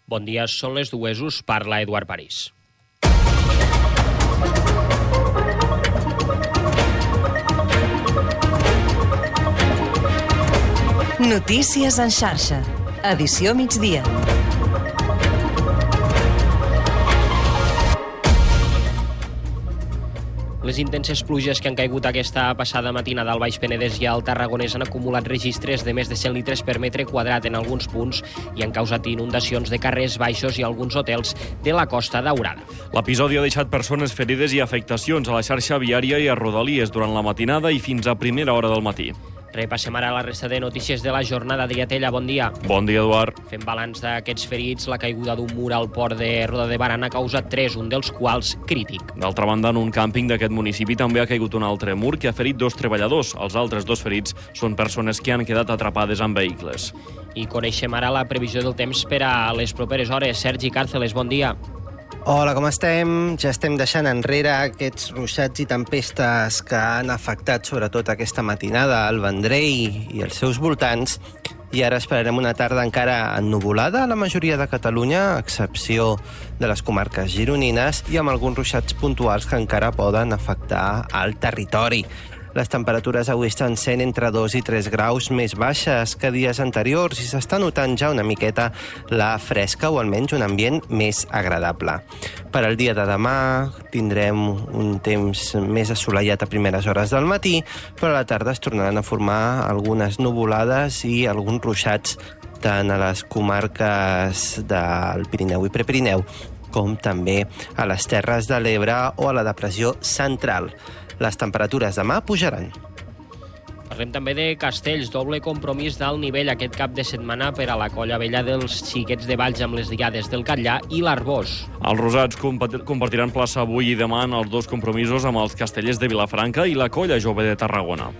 Bon dia, són les 2, us parla Eduard París. Notícies en xarxa. Edició migdia. Les intenses pluges que han caigut aquesta passada matinada al Baix Penedès i al Tarragonès han acumulat registres de més de 100 litres per metre quadrat en alguns punts i han causat inundacions de carrers baixos i alguns hotels de la Costa Daurada. L'episodi ha deixat persones ferides i afectacions a la xarxa viària i a Rodalies durant la matinada i fins a primera hora del matí. Repassem ara la resta de notícies de la jornada. Adrià, bon dia. Bon dia, Eduard. Fem balanç d'aquests ferits. La caiguda d'un mur al port de Roda de Barà ha causat 3, un dels quals crític. D'altra banda, en un càmping d'aquest municipi també ha caigut un altre mur que ha ferit 2 treballadors. Els altres 2 ferits són persones que han quedat atrapades en vehicles. I coneixem ara la previsió del temps per a les properes hores. Sergi Càrceles, bon dia. Hola, com estem? Ja estem deixant enrere aquests ruixats i tempestes que han afectat sobretot aquesta matinada al Vendrell i els seus voltants, i ara esperarem una tarda encara ennuvolada a la majoria de Catalunya, a excepció de les comarques gironines, i amb alguns ruixats puntuals que encara poden afectar al territori. Les temperatures avui estan sent entre 2 i 3 graus més baixes que dies anteriors i s'està notant ja una miqueta la fresca o almenys un ambient més agradable. Per al dia de demà tindrem un temps més assolellat a primeres hores del matí, però a la tarda es tornaran a formar algunes nuvolades i alguns ruixats tant a les comarques del Pirineu i Prepirineu com també a les Terres de l'Ebre o a la depressió central. Les temperatures demà pujaran. Parlem també de Castells, doble compromís d'alt nivell aquest cap de setmana per a la colla vella dels xiquets de Valls amb les diades del Catllà i l'Arbós. Els rosats compartiran plaça avui i demà en els 2 compromisos amb els castellers de Vilafranca i la colla jove de Tarragona.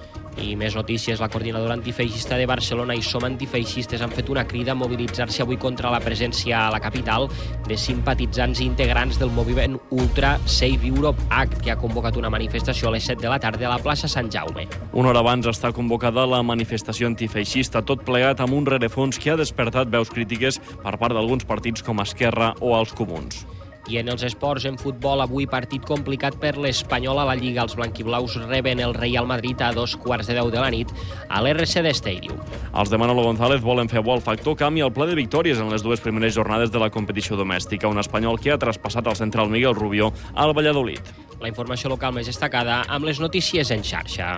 I més notícies. La coordinadora antifeixista de Barcelona i Som Antifeixistes han fet una crida a mobilitzar-se avui contra la presència a la capital de simpatitzants i integrants del moviment Ultra Save Europe Act, que ha convocat una manifestació a les 7 de la tarda a la plaça Sant Jaume. Una hora abans està convocada la manifestació antifeixista, tot plegat amb un rerefons que ha despertat veus crítiques per part d'alguns partits com Esquerra o els Comuns. I en els esports, en futbol, avui partit complicat per l'Espanyol a la Lliga. Els blanquiblaus reben el Real Madrid a 2:15 de la nit a l'RCD Stadium. Els de Manolo González volen fer bo el factor canvi al ple de victòries en les 2 primeres jornades de la competició domèstica. Un espanyol que ha traspassat al central Miguel Rubio al Valladolid. La informació local més destacada amb les notícies en xarxa.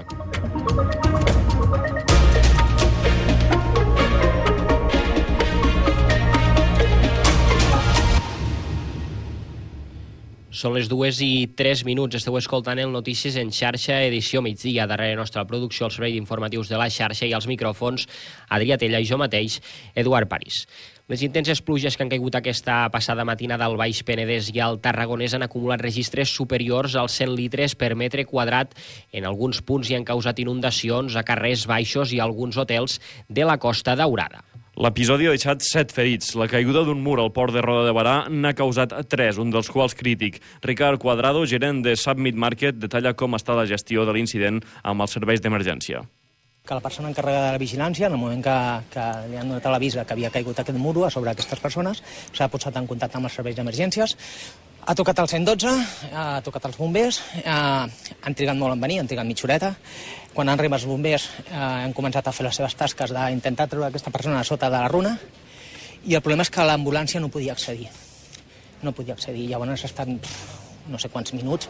Són les 2:03. Esteu escoltant el Notícies en xarxa, edició migdia. Darrere nostra producció, el servei d'informatius de la xarxa i els micròfons, Adrià Tella i jo mateix, Eduard París. Les intenses pluges que han caigut aquesta passada matinada al Baix Penedès i al Tarragonès han acumulat registres superiors als 100 litres per metre quadrat en alguns punts i han causat inundacions a carrers baixos i alguns hotels de la Costa Daurada. L'episodi ha deixat 7 ferits. La caiguda d'un mur al port de Roda de Barà n'ha causat 3, un dels quals crític. Ricard Cuadrado, gerent de Submit Market, detalla com està la gestió de l'incident amb els serveis d'emergència. Que la persona encarregada de la vigilància, en el moment que li han donat l'avís que havia caigut aquest muro a sobre aquestes persones, s'ha posat en contacte amb els serveis d'emergències, ha tocat el 112, ha tocat els bombers, han trigat molt en venir, han trigat mitja horeta. Quan han arribat els bombers han començat a fer les seves tasques d'intentar treure aquesta persona a sota de la runa, i el problema és que l'ambulància no podia accedir. No podia accedir. Llavors ha estat no sé quants minuts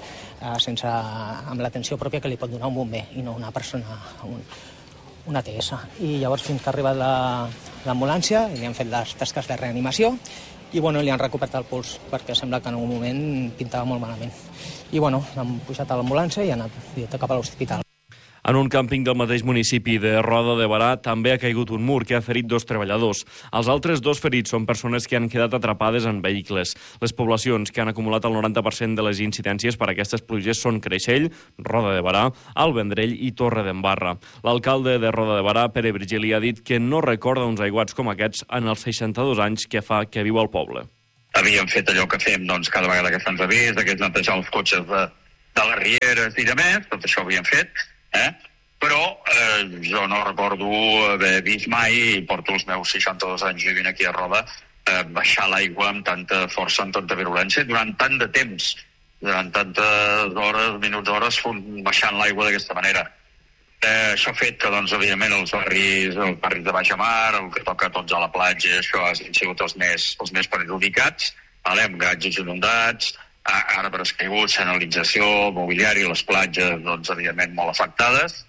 amb l'atenció pròpia que li pot donar un bomber i no una persona, un ATS. I llavors fins que ha arribat l'ambulància i li han fet les tasques de reanimació i li han recuperat el puls perquè sembla que en un moment pintava molt malament. I l'han pujat a l'ambulància i ha anat directe cap a l'hospital. En un càmping del mateix municipi de Roda de Barà també ha caigut un mur que ha ferit 2 treballadors. Els altres 2 ferits són persones que han quedat atrapades en vehicles. Les poblacions que han acumulat el 90% de les incidències per aquestes pluges són Creixell, Roda de Barà, el Vendrell i Torredembarra. L'alcalde de Roda de Barà, Pere Virgili, ha dit que no recorda uns aiguats com aquests en els 62 anys que fa que viu al poble. Havíem fet allò que fem cada vegada que se'ns avís, d'aquests netejar els cotxes de les rieres i de més, tot això ho havíem fet. Però jo no recordo haver vist mai, i porto els meus 62 anys vivint aquí a Roda, baixar l'aigua amb tanta força, amb tanta virulència, durant tant de temps, durant tantes hores, minuts, hores, baixant l'aigua d'aquesta manera. Això ha fet que, doncs, evidentment, els barris de baixamar, el que toca tots a la platja, això han sigut els més perjudicats, amb gatges inundats, arbres caiguts, senyalització, mobiliari, les platges, doncs, evidentment, molt afectades.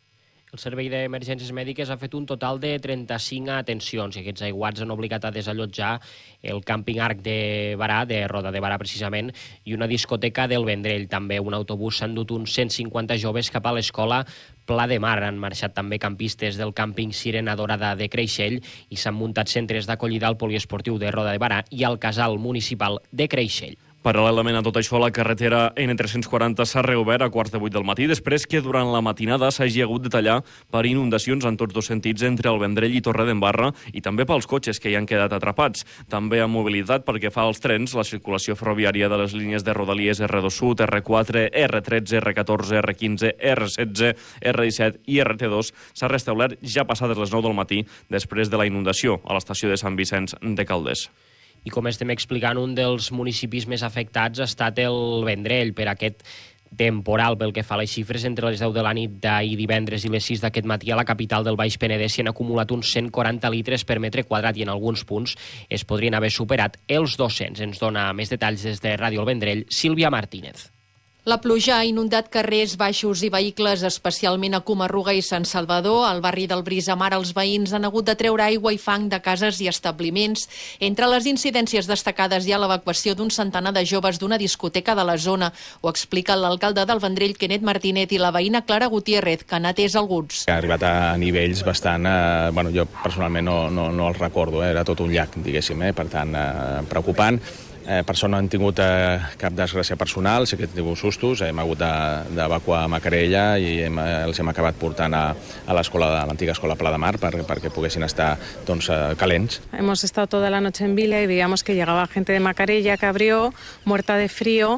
El Servei d'Emergències Mèdiques ha fet un total de 35 atencions i aquests aiguats han obligat a desallotjar el càmping Arc de Barà, de Roda de Barà precisament, i una discoteca del Vendrell. També un autobús s'han dut uns 150 joves cap a l'escola Pla de Mar. Han marxat també campistes del càmping Sirena Dorada de Creixell i s'han muntat centres d'acollida al poliesportiu de Roda de Barà i al casal municipal de Creixell. Paral·lelament a tot això, la carretera N340 s'ha reobert a 7:15 del matí, després que durant la matinada s'hagi hagut de tallar per inundacions en tots dos sentits entre el Vendrell i Torredembarra i també pels cotxes que hi han quedat atrapats. També amb mobilitat perquè fa als trens, la circulació ferroviària de les línies de Rodalies R2 Sud, R4, R13, R14, R15, R16, R17 i RT2 s'ha restablert ja passades les 9 del matí després de la inundació a l'estació de Sant Vicenç de Calders. I com estem explicant, un dels municipis més afectats ha estat el Vendrell per aquest temporal. Pel que fa a les xifres, entre les 10 de la nit d'ahir divendres i les 6 d'aquest matí a la capital del Baix Penedès s'hi han acumulat uns 140 litres per metre quadrat i en alguns punts es podrien haver superat els 200. Ens dona més detalls des de Ràdio El Vendrell, Sílvia Martínez. La pluja ha inundat carrers, baixos i vehicles, especialment a Comarruga i Sant Salvador. Al barri del Brisamar, els veïns han hagut de treure aigua i fang de cases i establiments. Entre les incidències destacades hi ha l'evacuació d'un centenar de joves d'una discoteca de la zona. Ho explica l'alcalde del Vendrell, Kenneth Martínez, i la veïna Clara Gutiérrez, que n'ha atès alguns. Ha arribat a nivells bastant... jo personalment no els recordo, era tot un llac, diguéssim, per tant, preocupant. Per això no han tingut cap desgràcia personal, sí que hem tingut sustos, hem hagut d'evacuar Macarella i els hem acabat portant a l'antiga escola Pla de Mar perquè poguessin estar calents. Hemos estado toda la noche en Vila y veíamos que llegaba gente de Macarella que abrió, muerta de frío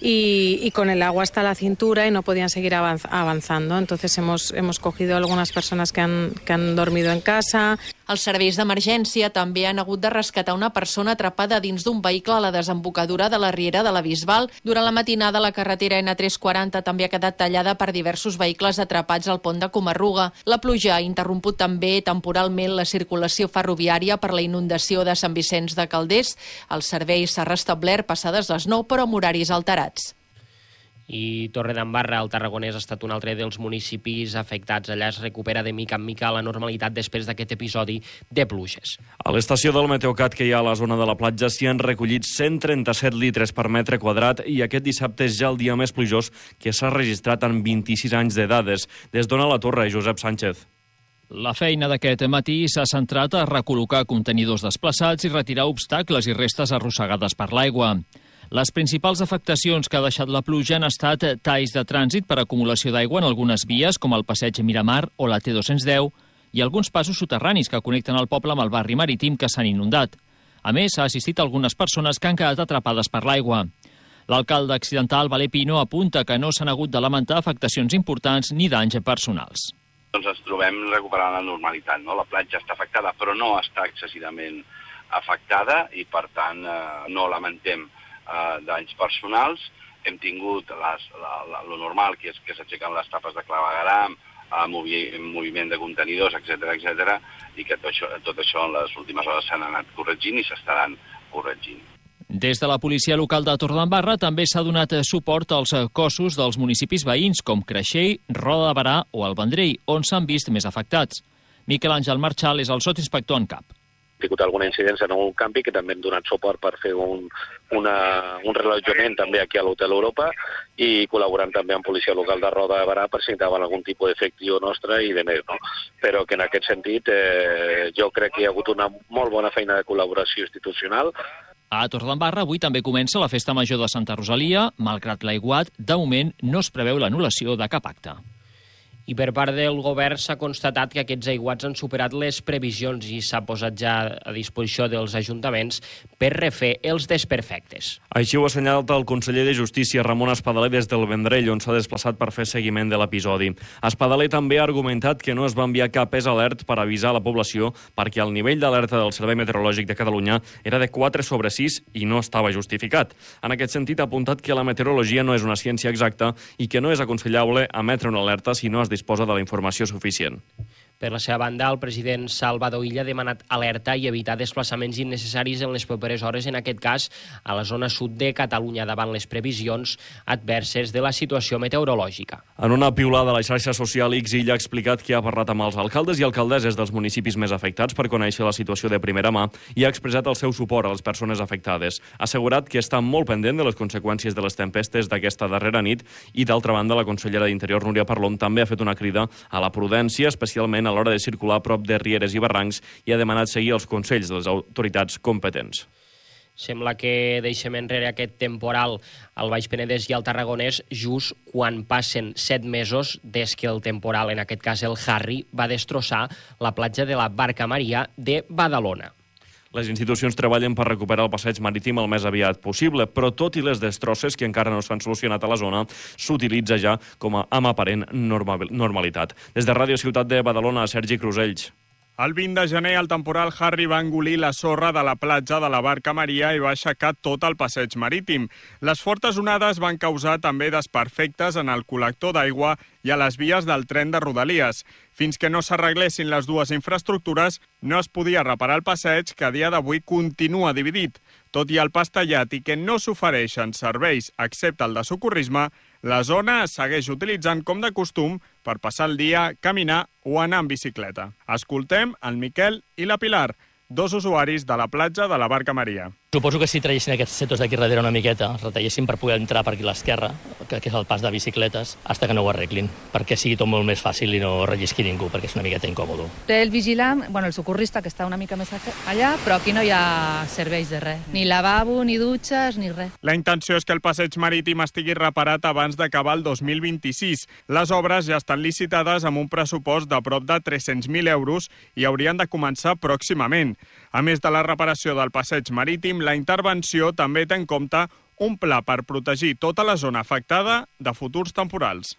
y con el agua hasta la cintura y no podían seguir avanzando. Entonces hemos cogido algunas personas que han dormido en casa. Els serveis d'emergència també han hagut de rescatar una persona atrapada dins d'un vehicle a la desembocadura de la Riera de la Bisbal. Durant la matinada, la carretera N340 també ha quedat tallada per diversos vehicles atrapats al pont de Comarruga. La pluja ha interromput també temporalment la circulació ferroviària per la inundació de Sant Vicenç de Calders. El servei s'ha restablert passades les 9, però amb horaris alterats. I Torredembarra, el Tarragonès, ha estat un altre dels municipis afectats. Allà es recupera de mica en mica la normalitat després d'aquest episodi de pluges. A l'estació del Meteocat que hi ha a la zona de la platja s'hi han recollit 137 litres per metre quadrat i aquest dissabte és ja el dia més plujós que s'ha registrat en 26 anys de dades. Des d'on a la Torre, Josep Sánchez. La feina d'aquest matí s'ha centrat a recol·locar contenidors desplaçats i retirar obstacles i restes arrossegades per l'aigua. Les principals afectacions que ha deixat la pluja han estat talls de trànsit per acumulació d'aigua en algunes vies, com el passeig Miramar o la T210, i alguns passos soterranis que connecten el poble amb el barri marítim que s'han inundat. A més, s'ha assistit a algunes persones que han quedat atrapades per l'aigua. L'alcalde accidental, Valer Pino, apunta que no s'han hagut de lamentar afectacions importants ni danys personals. Doncs ens trobem recuperant la normalitat, no? La platja està afectada, però no està excessivament afectada i, per tant, no lamentem danys personals. Hem tingut lo normal, que és que s'aixequen les tapes de clavegueram, moviment de contenidors, etc., i que tot això en les últimes hores s'han anat corregint i s'estaran corregint. Des de la policia local de Torredembarra també s'ha donat suport als cossos dels municipis veïns com Creixell, Roda de Barà o el Vendrell, on s'han vist més afectats. Miquel Àngel Marchal és el sotsinspector en cap. Hem tingut alguna incidència en un campi que també hem donat suport per fer un relotjament també aquí a l'Hotel Europa i col·laborant també amb Policia Local de Roda de Barà per si necessitaven algun tipus d'efectiu nostre i de més, no? Però que en aquest sentit jo crec que hi ha hagut una molt bona feina de col·laboració institucional. A Torredembarra avui també comença la Festa Major de Santa Rosalia. Malgrat l'aiguat, de moment no es preveu l'anul·lació de cap acte. I per part del govern s'ha constatat que aquests aiguats han superat les previsions i s'ha posat ja a disposició dels ajuntaments per refer els desperfectes. Així ho ha assenyalat el conseller de Justícia, Ramon Espadaler, des del Vendrell, on s'ha desplaçat per fer seguiment de l'episodi. Espadaler també ha argumentat que no es va enviar cap alert per avisar la població perquè el nivell d'alerta del Servei Meteorològic de Catalunya era de 4/6 i no estava justificat. En aquest sentit, ha apuntat que la meteorologia no és una ciència exacta i que no és aconsellable emetre una alerta si no es disposa de la informació suficient. Per la seva banda, el president Salvador Illa ha demanat alerta i evitar desplaçaments innecessaris en les properes hores, en aquest cas a la zona sud de Catalunya, davant les previsions adverses de la situació meteorològica. En una piulada a la xarxa social, X Illa ha explicat que ha parlat amb els alcaldes i alcaldesses dels municipis més afectats per conèixer la situació de primera mà i ha expressat el seu suport a les persones afectades. Ha assegurat que està molt pendent de les conseqüències de les tempestes d'aquesta darrera nit i, d'altra banda, la consellera d'Interior, Núria Parlon, també ha fet una crida a la prudència, especialment a l'hora de circular a prop de rieres i barrancs, i ha demanat seguir els consells de les autoritats competents. Sembla que deixem enrere aquest temporal al Baix Penedès i al Tarragonès just quan passen 7 mesos des que el temporal, en aquest cas el Harry, va destrossar la platja de la Barca Maria de Badalona. Les institucions treballen per recuperar el passeig marítim el més aviat possible, però tot i les destrosses que encara no s'han solucionat a la zona, s'utilitza ja amb aparent normalitat. Des de Ràdio Ciutat de Badalona, Sergi Crusells. El 20 de gener, el temporal Harry va engolir la sorra de la platja de la Barca Maria i va aixecar tot el passeig marítim. Les fortes onades van causar també desperfectes en el col·lector d'aigua i a les vies del tren de Rodalies. Fins que no s'arreglessin les dues infraestructures, no es podia reparar el passeig, que a dia d'avui continua dividit. Tot i el pas tallat i que no s'ofereixen serveis excepte el de socorrisme, la zona es segueix utilitzant com de costum per passar el dia, caminar o anar en bicicleta. Escoltem el Miquel i la Pilar, dos usuaris de la platja de la Barca Maria. Suposo que si traguessin aquests setos d'aquí darrere una miqueta, els retallessin per poder entrar per aquí a l'esquerra, que és el pas de bicicletes, fins que no ho arreglin, perquè sigui tot molt més fàcil i no rellisqui ningú, perquè és una miqueta incòmodo. El vigilant, el socorrista, que està una mica més allà, però aquí no hi ha serveis de res, ni lavabo, ni dutxes, ni res. La intenció és que el passeig marítim estigui reparat abans d'acabar el 2026. Les obres ja estan licitades amb un pressupost de prop de 300.000 euros i haurien de començar pròximament. A més de la reparació del passeig marítim, la intervenció també té en compte un pla per protegir tota la zona afectada de futurs temporals.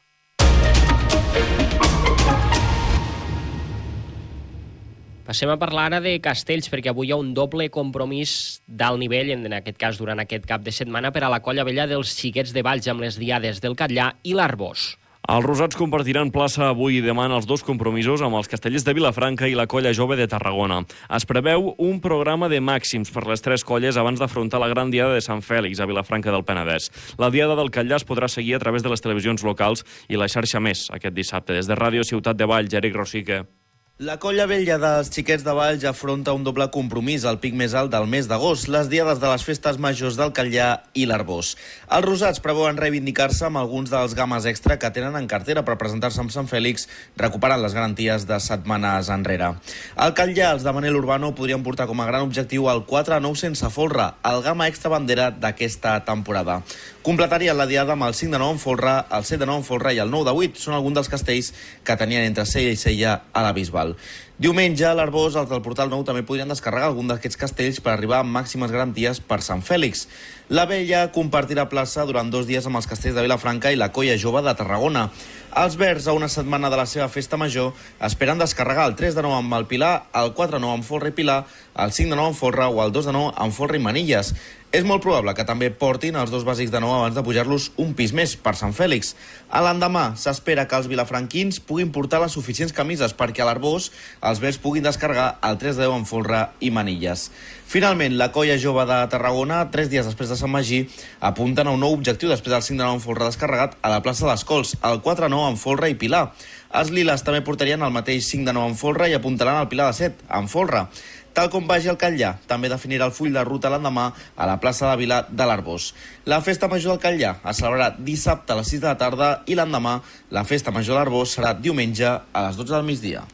Passem a parlar ara de castells, perquè avui hi ha un doble compromís d'alt nivell, en aquest cas durant aquest cap de setmana, per a la colla vella dels xiquets de Valls amb les diades del Catllà i l'Arbós. Els rosats compartiran plaça avui i demà en els dos compromisos amb els castellers de Vilafranca i la colla jove de Tarragona. Es preveu un programa de màxims per les tres colles abans d'afrontar la gran diada de Sant Fèlix a Vilafranca del Penedès. La diada del Catllà es podrà seguir a través de les televisions locals i la xarxa Més aquest dissabte. Des de Ràdio Ciutat de Valls, Eric Rosique. La colla vella dels xiquets de Valls afronta un doble compromís al pic més alt del mes d'agost, les diades de les festes majors del Catllà i l'Arbós. Els rosats preveuen reivindicar-se amb alguns dels games extra que tenen en cartera per presentar-se amb Sant Fèlix, recuperant les garanties de setmanes enrere. Al Catllà, els de Manel Urbano podrien portar com a gran objectiu el 4-9 sense folre, el gama extra bandera d'aquesta temporada. Completarien la diada amb el 5-9 en folre, el 7-9 en folre i el 9-8. Són alguns dels castells que tenien entre Sella i Sella a la Bisbal. Diumenge, a l'Arbós, els del Portal Nou també podrien descarregar algun d'aquests castells per arribar amb màximes garanties per Sant Fèlix. La vella compartirà plaça durant 2 dies amb els castells de Vilafranca i la colla jove de Tarragona. Els verds, a una setmana de la seva festa major, esperen descarregar el 3-9 amb el Pilar, el 4-9 amb folre i Pilar, el 5-9 amb folre o el 2-9 amb folre i Manilles. És molt probable que també portin els dos bàsics de nou abans de pujar-los un pis més per Sant Fèlix. A l'endemà s'espera que els vilafranquins puguin portar les suficients camises perquè a l'Arbós els verds puguin descarregar el 3-10 amb folre i Manilles. Finalment, la colla jove de Tarragona, 3 dies després de Sant Magí, apunten a un nou objectiu després del 5-9 amb folre descarregat a la plaça dels Cols, el 4-9 amb folre i Pilar. Els liles també portarien el mateix 5-9 amb folre i apuntaran al Pilar de 7 amb folre. Tal com vagi el Catllà, també definirà el full de ruta l'endemà a la plaça de Vila de l'Arbós. La festa major del Catllà es celebrarà dissabte a les 6 de la tarda i l'endemà la festa major de l'Arbós serà diumenge a les 12 del migdia.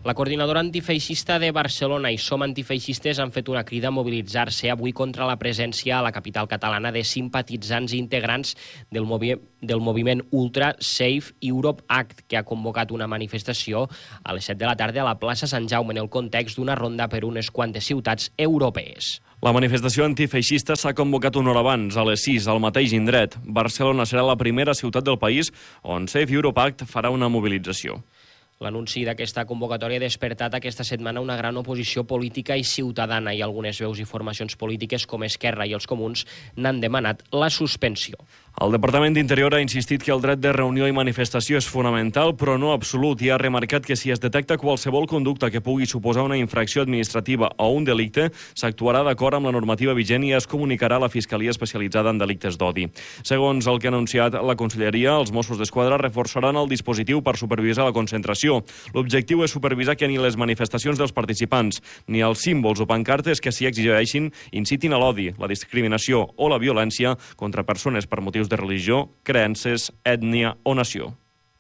La coordinadora antifeixista de Barcelona i Som Antifeixistes han fet una crida a mobilitzar-se avui contra la presència a la capital catalana de simpatitzants i integrants del moviment Ultra Safe Europe Act, que ha convocat una manifestació a les 7 de la tarda a la plaça Sant Jaume en el context d'una ronda per unes quantes ciutats europees. La manifestació antifeixista s'ha convocat una hora abans, a les 6, al mateix indret. Barcelona serà la primera ciutat del país on Safe Europe Act farà una mobilització. L'anunci d'aquesta convocatòria ha despertat aquesta setmana una gran oposició política i ciutadana i algunes veus i formacions polítiques com Esquerra i els Comuns n'han demanat la suspensió. El Departament d'Interior ha insistit que el dret de reunió i manifestació és fonamental, però no absolut, i ha remarcat que si es detecta qualsevol conducta que pugui suposar una infracció administrativa o un delicte, s'actuarà d'acord amb la normativa vigent i es comunicarà a la Fiscalia Especialitzada en Delictes d'Odi. Segons el que ha anunciat la Conselleria, els Mossos d'Esquadra reforçaran el dispositiu per supervisar la concentració. L'objectiu és supervisar que ni les manifestacions dels participants ni els símbols o pancartes que s'hi exhibeixin incitin a l'odi, la discriminació o la violència contra persones per motius de religió, creences, ètnia o nació.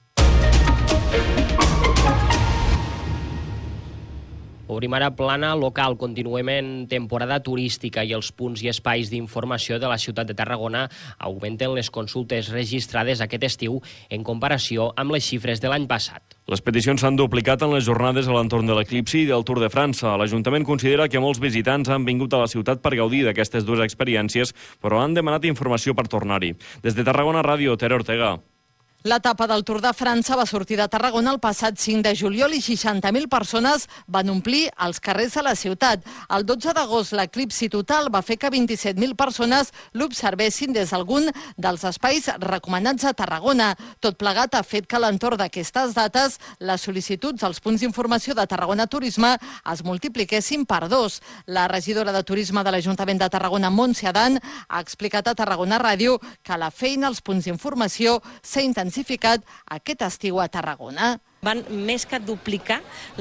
Obrim ara plana local. Continuem en temporada turística i els punts i espais d'informació de la ciutat de Tarragona augmenten les consultes registrades aquest estiu en comparació amb les xifres de l'any passat. Les peticions s'han duplicat en les jornades a l'entorn de l'eclipsi i del Tour de França. L'Ajuntament considera que molts visitants han vingut a la ciutat per gaudir d'aquestes dues experiències, però han demanat informació per tornar-hi. Des de Tarragona Ràdio, Tere Ortega. L'etapa del Tour de França va sortir de Tarragona el passat 5 de juliol i 60.000 persones van omplir els carrers de la ciutat. El 12 d'agost l'eclipsi total va fer que 27.000 persones l'observessin des d'algun dels espais recomanats a Tarragona. Tot plegat ha fet que a l'entorn d'aquestes dates les sol·licituds als punts d'informació de Tarragona Turisme es multipliquessin per 2. La regidora de Turisme de l'Ajuntament de Tarragona, Montse Adán, ha explicat a Tarragona Ràdio que la feina als punts d'informació s'ha intensificat aquest estiu a Tarragona. Van més que duplicar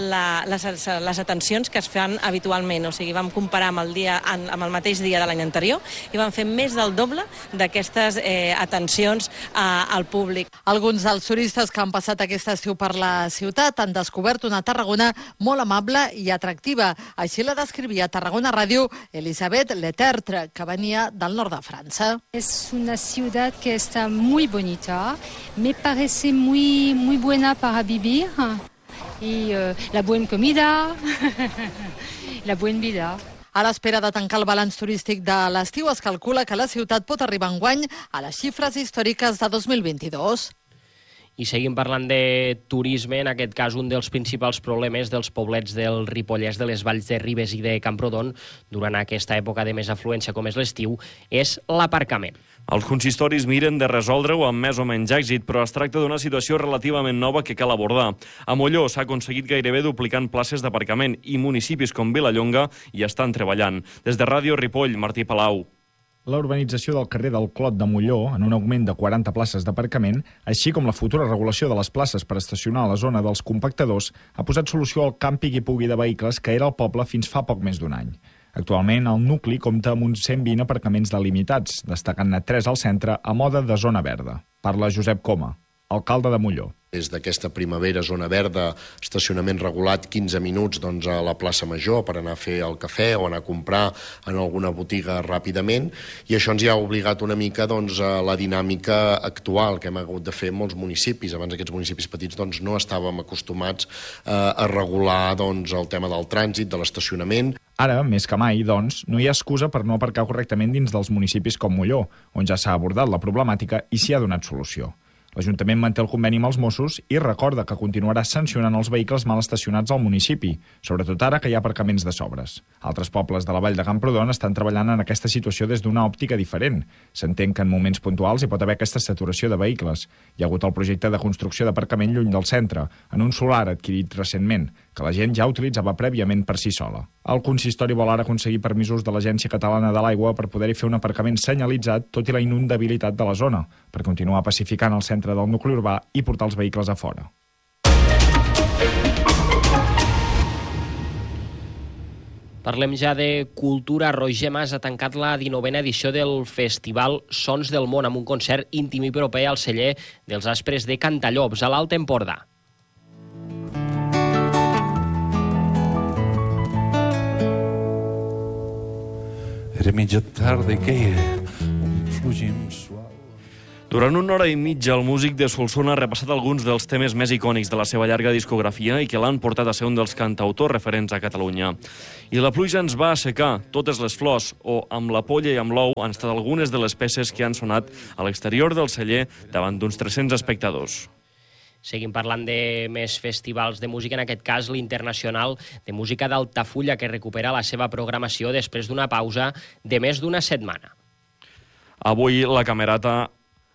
les atencions que es fan habitualment. O sigui, vam comparar amb el mateix dia de l'any anterior i vam fer més del doble d'aquestes atencions al públic. Alguns dels turistes que han passat aquest estiu per la ciutat han descobert una Tarragona molt amable i atractiva. Així la descrivia a Tarragona Ràdio Elisabeth Letertre, que venia del nord de França. Es una ciudad que está muy bonita, me parece muy buena para vivir. Y la buena comida, la buena vida. A l'espera de tancar el balanç turístic de l'estiu, es calcula que la ciutat pot arribar enguany a les xifres històriques de 2022. I seguim parlant de turisme. En aquest cas, un dels principals problemes dels poblets del Ripollès, de les valls de Ribes i de Camprodon, durant aquesta època de més afluència com és l'estiu, és l'aparcament. Els consistoris miren de resoldre-ho amb més o menys èxit, però es tracta d'una situació relativament nova que cal abordar. A Molló s'ha aconseguit gairebé duplicant places d'aparcament i municipis com Vilallonga hi estan treballant. Des de Ràdio Ripoll, Martí Palau. La urbanització del carrer del Clot de Molló, en un augment de 40 places d'aparcament, així com la futura regulació de les places per estacionar a la zona dels compactadors, ha posat solució al càmping i pugui de vehicles que era al poble fins fa poc més d'un any. Actualment, el nucli compta amb uns 120 aparcaments delimitats, destacant-ne 3 al centre a moda de zona verda. Parla Josep Coma, alcalde de Molló. Des d'aquesta primavera, zona verda, estacionament regulat 15 minuts a la plaça Major per anar a fer el cafè o anar a comprar en alguna botiga ràpidament, i això ens hi ha obligat una mica a la dinàmica actual que hem hagut de fer en molts municipis. Abans aquests municipis petits no estàvem acostumats a regular el tema del trànsit, de l'estacionament. Ara, més que mai, no hi ha excusa per no aparcar correctament dins dels municipis com Molló, on ja s'ha abordat la problemàtica i s'hi ha donat solució. L'Ajuntament manté el conveni amb els Mossos i recorda que continuarà sancionant els vehicles mal estacionats al municipi, sobretot ara que hi ha aparcaments de sobres. Altres pobles de la vall de Camprodon estan treballant en aquesta situació des d'una òptica diferent. S'entén que en moments puntuals hi pot haver aquesta saturació de vehicles. Hi ha hagut el projecte de construcció d'aparcament lluny del centre, en un solar adquirit recentment, que la gent ja utilitzava prèviament per si sola. El consistori vol ara aconseguir permisos de l'Agència Catalana de l'Aigua per poder-hi fer un aparcament senyalitzat, tot i la inundabilitat de la zona, per continuar pacificant el centre del nucli urbà i portar els vehicles a fora. Parlem ja de cultura. Roger Mas ha tancat la 19a edició del Festival Sons del Món amb un concert íntim i proper al celler dels Aspres de Cantallops, a l'Alt Empordà. entre mitja tarda i queia un flugim suau. Durant una hora i mitja, el músic de Solsona ha repassat alguns dels temes més icònics de la seva llarga discografia i que l'han portat a ser un dels cantautors referents a Catalunya. I la pluja ens va assecar totes les flors, o Amb la polla i amb l'ou han estat algunes de les peces que han sonat a l'exterior del celler davant d'uns 300 espectadors. Seguim parlant de més festivals de música, en aquest cas l'Internacional de Música d'Altafulla, que recupera la seva programació després d'una pausa de més d'una setmana. Avui la Camerata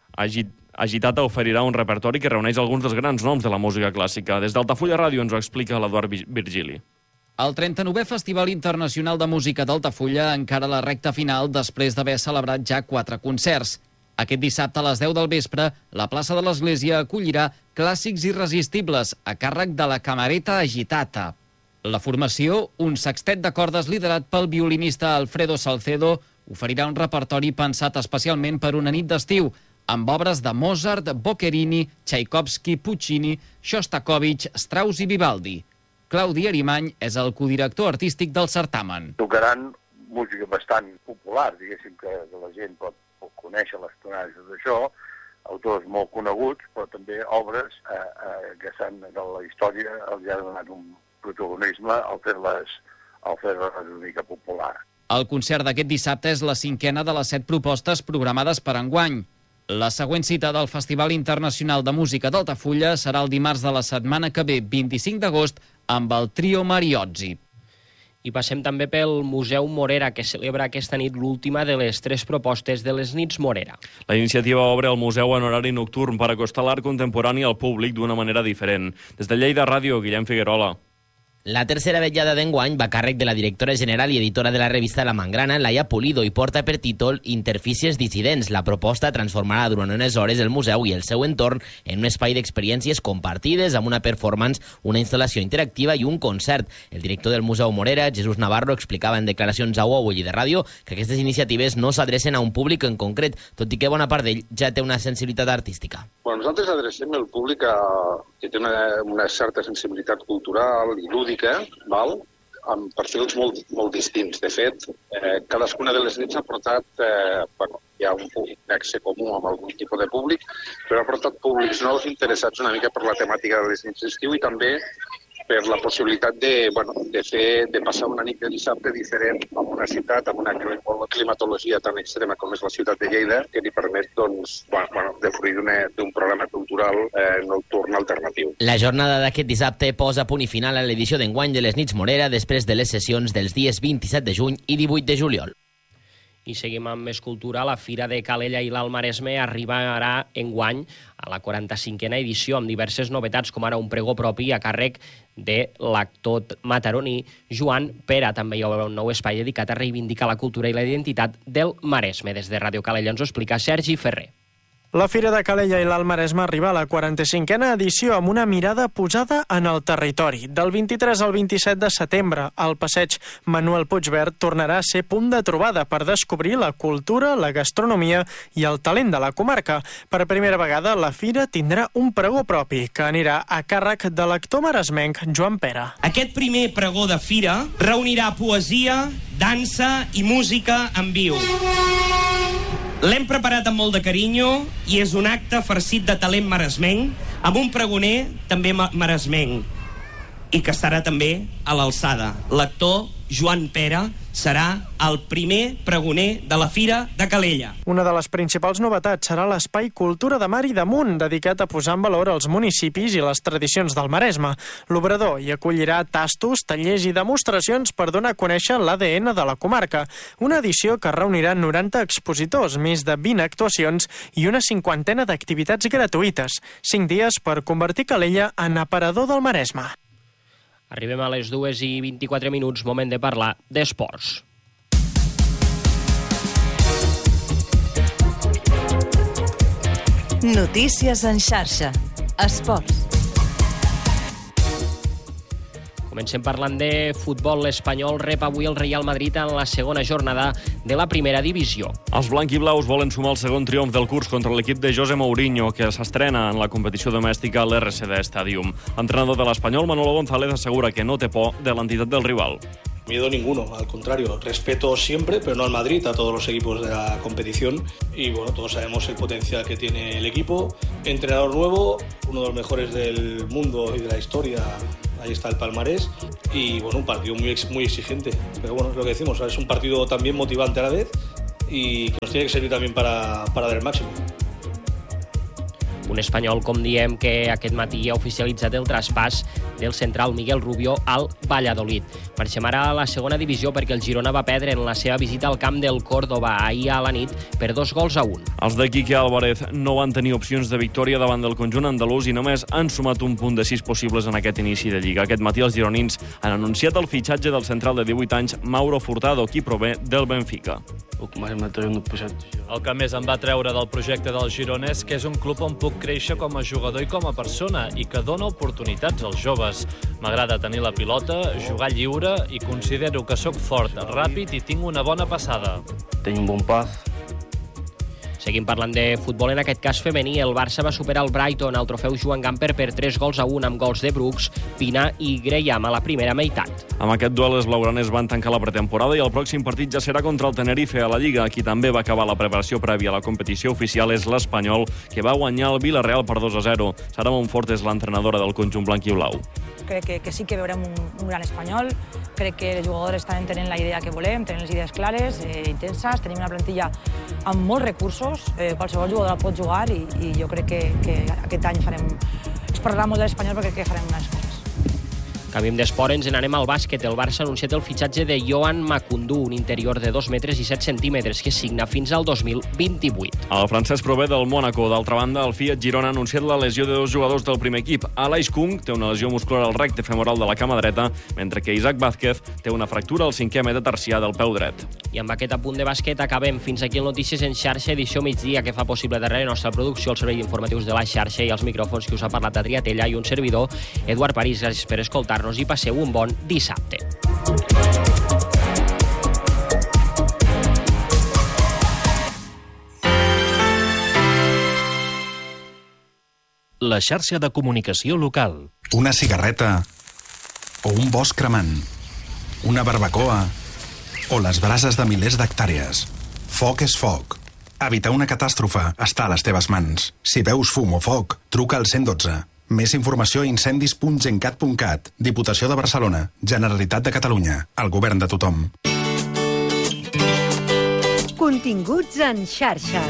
Agitata oferirà un repertori que reuneix alguns dels grans noms de la música clàssica. Des d'Altafulla Ràdio ens ho explica l'Eduard Virgili. El 39è Festival Internacional de Música d'Altafulla encara la recta final després d'haver celebrat ja 4 concerts. Aquest dissabte a les 10 del vespre, la plaça de l'Església acollirà Clàssics Irresistibles, a càrrec de la Camerata Agitata. La formació, un sextet de cordes liderat pel violinista Alfredo Salcedo, oferirà un repertori pensat especialment per una nit d'estiu, amb obres de Mozart, Boccherini, Tchaikovsky, Puccini, Shostakovich, Strauss i Vivaldi. Claudi Arimany és el codirector artístic del certamen. Tocaran música bastant popular, diguéssim, que la gent pot conèixer les tonades d'això, autors molt coneguts, però també obres que s'han de la història els ha donat un protagonisme al fer-les una mica popular. El concert d'aquest dissabte és la 5a de les 7 propostes programades per enguany. La següent cita del Festival Internacional de Música d'Altafulla serà el dimarts de la setmana que ve, 25 d'agost, amb el trio Mariozzi. I passem també pel Museu Morera, que celebra aquesta nit l'última de les 3 propostes de les nits Morera. La iniciativa obre el museu en horari nocturn per acostar l'art contemporani al públic d'una manera diferent. Des de Lleida Ràdio, Guillem Figuerola. La tercera vetllada d'enguany va a càrrec de la directora general i editora de la revista La Mangrana, Laia Pulido, i porta per títol Interfícies dissidents. La proposta transformarà durant unes hores el museu i el seu entorn en un espai d'experiències compartides amb una performance, una instal·lació interactiva i un concert. El director del Museu Morera, Jesús Navarro, explicava en declaracions a UOU i de Ràdio que aquestes iniciatives no s'adrecen a un públic en concret, tot i que bona part d'ell ja té una sensibilitat artística. Bueno, nosaltres adrecem el públic que té una certa sensibilitat cultural i lúdica, amb perfils molt distints. De fet, cadascuna de les nits ha portat, hi ha un nexe comú amb algun tipus de públic, però ha portat públics nous interessats una mica per la temàtica de les nits d'estiu i també per la possibilitat de passar una nit de dissabte diferent en una ciutat amb una climatologia tan extrema com és la ciutat de Lleida, que li permet de fruir d'un programa cultural nocturn alternatiu. La jornada d'aquest dissabte posa punt i final a l'edició d'enguany de les nits Morera després de les sessions dels dies 27 de juny i 18 de juliol. I seguim amb més cultura. La Fira de Calella i l'Alt Maresme arribarà enguany a la 45a edició amb diverses novetats, com ara un pregó propi a càrrec de l'actor mataroní Joan Pera. També hi haurà un nou espai dedicat a reivindicar la cultura i la identitat del Maresme. Des de Ràdio Calella ens ho explica Sergi Ferrer. La Fira de Calella i l'Alt Maresme arriba a la 45a edició amb una mirada posada en el territori. Del 23 al 27 de setembre, el passeig Manuel Puigverd tornarà a ser punt de trobada per descobrir la cultura, la gastronomia i el talent de la comarca. Per primera vegada, la fira tindrà un pregó propi, que anirà a càrrec de l'actor maresmenc Joan Pera. Aquest primer pregó de fira reunirà poesia, dansa i música en viu. L'hem preparat amb molt de carinyo i és un acte farcit de talent maresmenc, amb un pregoner també maresmenc i que estarà també a l'alçada. L'actor Joan Pera serà el primer pregoner de la Fira de Calella. Una de les principals novetats serà l'espai Cultura de Mar i Damunt, dedicat a posar en valor els municipis i les tradicions del Maresme. L'obrador hi acollirà tastos, tallers i demostracions per donar a conèixer l'ADN de la comarca. Una edició que reunirà 90 expositors, més de 20 actuacions i una 50ena d'activitats gratuïtes. 5 dies per convertir Calella en aparador del Maresme. Arribem a les 2:24, moment de parlar d'esports. Notícies en xarxa. Esports. Comencem parlant de futbol. L'Espanyol rep avui el Real Madrid en la segona jornada de la primera divisió. Els blanquiblaus volen sumar el segon triomf del curs contra l'equip de José Mourinho, que s'estrena en la competició domèstica a l'RCD Stadium. L'entrenador de l'Espanyol, Manolo González, assegura que no té por de l'entitat del rival. Miedo ninguno, al contrario, respeto siempre, pero no al Madrid, a todos los equipos de la competición. Y bueno, todos sabemos el potencial que tiene el equipo. Entrenador nuevo, uno de los mejores del mundo y de la historia, ahí está el palmarés. Y bueno, un partido muy exigente. Pero bueno, es lo que decimos, es un partido también motivante a la vez y que nos tiene que servir también para dar el máximo. Un espanyol, com diem, que aquest matí ha oficialitzat el traspàs del central Miguel Rubio al Valladolid. Marxem ara a la segona divisió perquè el Girona va perdre en la seva visita al camp del Córdoba ahir a la nit per 2-1. Els de Quique Álvarez no van tenir opcions de victòria davant del conjunt andalús i només han sumat un punt de 6 possibles en aquest inici de Lliga. Aquest matí els gironins han anunciat el fitxatge del central de 18 anys, Mauro Furtado, qui prové del Benfica. El que més em va treure del projecte del Girona és que és un club on puc créixer com a jugador i com a persona i que dona oportunitats als joves. M'agrada tenir la pilota, jugar lliure i considero que sóc fort, ràpid i tinc una bona passada. Tenc un bon pas. Seguim parlant de futbol, en aquest cas femení. El Barça va superar el Brighton al trofeu Joan Gamper per 3-1 amb gols de Brooks, Pina i Graham a la primera meitat. Amb aquest duel, els blaugranes van tancar la pretemporada i el pròxim partit ja serà contra el Tenerife a la Lliga. Qui també va acabar la preparació prèvia a la competició oficial és l'Espanyol, que va guanyar el Villarreal per 2-0. Sara Monfort és l'entrenadora del conjunt blanc i blau. Crec que sí que veurem un gran espanyol. Crec que els jugadors estan entenent la idea que volem, tenen les idees clares, intenses. Tenim una plantilla amb molts recursos, qualsevol jugador pot jugar i jo crec que aquest any es parlarà molt de l'Espanyol perquè crec que farem unes coses. Canviem d'esport, ens n'anem al bàsquet. El Barça ha anunciat el fitxatge de Joan Macundú, un interior de 2 metres i 7 centímetres, que signa fins al 2028. El francès prové del Mónaco. D'altra banda, el Fiat Girona ha anunciat la lesió de 2 jugadors del primer equip. Aleix Kung té una lesió muscular al recte femoral de la cama dreta, mentre que Isaac Vázquez té una fractura al 5è metatarsià del peu dret. I amb aquest apunt de bàsquet acabem. Fins aquí el Notícies en xarxa, edició migdia, que fa possible darrere nostra producció, el servei d'informatius de la xarxa i els micròfons que us ha parlat Adrià Tella i un servidor, Eduard París. Gràcies per escoltar-nos i passeu un bon dissabte. La xarxa de comunicació local. Una cigarreta o un bosc cremant, una barbacoa o les brases de milers d'hectàrees. Foc és foc. Evitar una catàstrofe està a les teves mans. Si veus fum o foc, truca al 112. Més informació a incendis.gencat.cat. Diputació de Barcelona. Generalitat de Catalunya. El govern de tothom. Continguts en xarxa.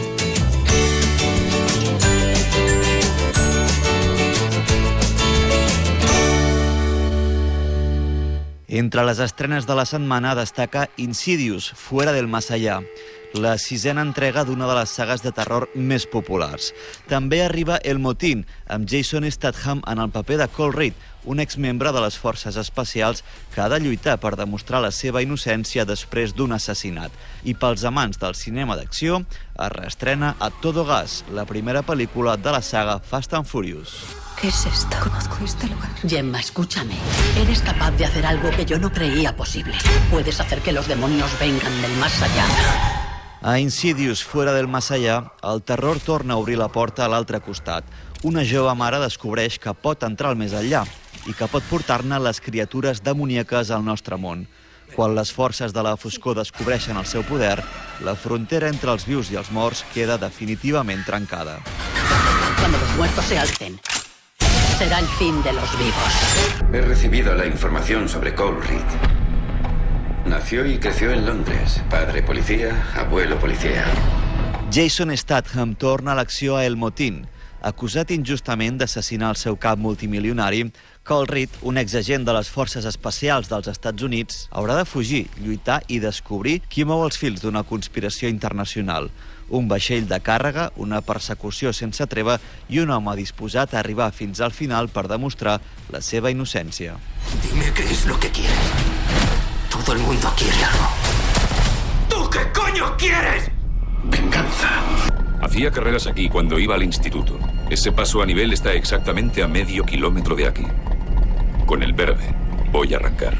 Entre les estrenes de la setmana destaca Insidious, Fuera del Más Allá, la 6a entrega d'una de les sagues de terror més populars. També arriba El Motín, amb Jason Statham en el paper de Cole Reed, un exmembre de les forces especials que ha de lluitar per demostrar la seva innocència després d'un assassinat. I pels amants del cinema d'acció, es reestrena A Todo Gas, la primera pel·lícula de la saga Fast and Furious. ¿Qué es esto? Conozco este lugar. Gemma, escúchame. Eres capaz de hacer algo que yo no creía posible. Puedes hacer que los demonios vengan del más allá. A Insidious, Fuera del Más Allá, el terror torna a obrir la porta a l'altre costat. Una jove mare descobreix que pot entrar al més enllà i que pot portar-ne les criatures demoníaques al nostre món. Quan les forces de la foscor descobreixen el seu poder, la frontera entre els vius i els morts queda definitivament trencada. Cuando los muertos se alcen, será el fin de los vivos. He recibido la información sobre Cole Reed. Nació y creció en Londres. Padre policía, abuelo policía. Jason Statham torna a l'acció a El Motín. Acusat injustament d'assassinar el seu cap multimilionari, Cole Reed, un exagent de les forces especials dels Estats Units, haurà de fugir, lluitar i descobrir qui mou els fils d'una conspiració internacional. Un vaixell de càrrega, una persecució sense treva i un home disposat a arribar fins al final per demostrar la seva innocència. Dime qué es lo que quieres. Todo el mundo quiere algo. ¿Tú qué coño quieres? Venganza. Hacía carreras aquí cuando iba al instituto. Ese paso a nivel está exactamente a medio kilómetro de aquí. Con el verde voy a arrancar.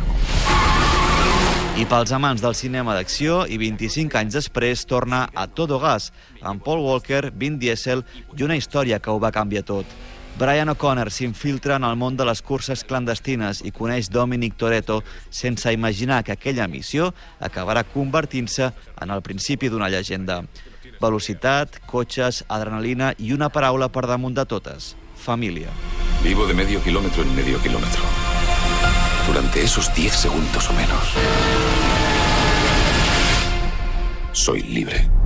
I pels amants del cinema d'acció, i 25 anys després, torna A Todo Gas, amb Paul Walker, Vin Diesel i una història que ho va canviar tot. Brian O'Connor s'infiltra en el món de les curses clandestines i coneix Dominic Toretto sense imaginar que aquella missió acabarà convertint-se en el principi d'una llegenda. Velocitat, cotxes, adrenalina i una paraula per damunt de totes: família. Vivo de medio kilómetro en medio kilómetro. Durante esos 10 segundos o menos, soy libre.